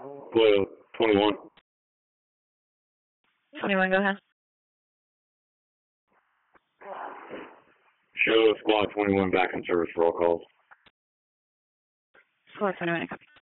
Blue 21. 21, go ahead. Show squad 21 back in service for all calls. Squad 21, copy.